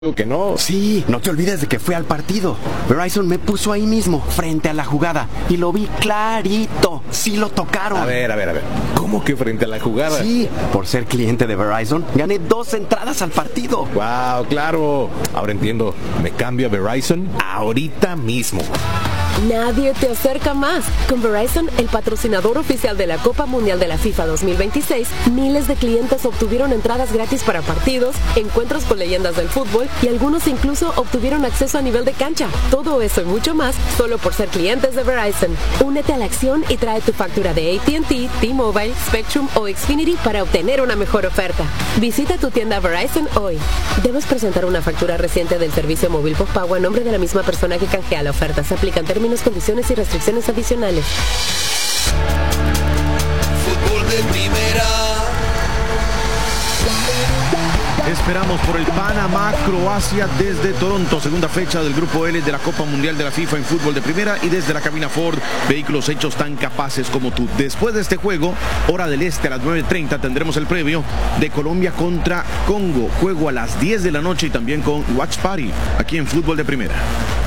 Que no. Sí, no te olvides de que fui al partido. Verizon me puso ahí mismo, frente a la jugada, y lo vi clarito. Sí lo tocaron. A ver. ¿Cómo que frente a la jugada? Sí, por ser cliente de Verizon, gané 2 entradas al partido. Wow, claro. Ahora entiendo. Me cambio a Verizon ahorita mismo. Nadie te acerca más. Con Verizon, el patrocinador oficial de la Copa Mundial de la FIFA 2026, miles de clientes obtuvieron entradas gratis para partidos, encuentros con leyendas del fútbol y algunos incluso obtuvieron acceso a nivel de cancha. Todo eso y mucho más solo por ser clientes de Verizon. Únete a la acción y trae tu factura de AT&T, T-Mobile, Spectrum o Xfinity para obtener una mejor oferta. Visita tu tienda Verizon hoy. Debes presentar una factura reciente del servicio móvil postpago a nombre de la misma persona que canjea la oferta. Se aplican términos, condiciones y restricciones adicionales. Fútbol de primera. Esperamos por el Panamá-Croacia desde Toronto, segunda fecha del Grupo L de la Copa Mundial de la FIFA en fútbol de primera, y desde la cabina Ford, vehículos hechos tan capaces como tú. Después de este juego, hora del este, a las 9:30, tendremos el previo de Colombia contra Congo. Juego a las 10 de la noche y también con Watch Party aquí en fútbol de primera.